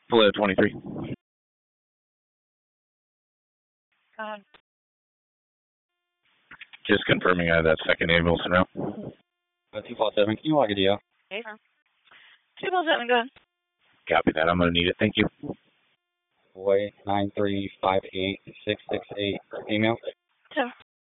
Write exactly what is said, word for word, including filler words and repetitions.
Hello, twenty-three. Um, Just confirming I have that second ambulance en route. Uh, two four seven, can you log a D O? hey, firm. two four seven, go ahead. Copy that. I'm going to need it. Thank you. Boy nine three five eight six six eight email. Tim.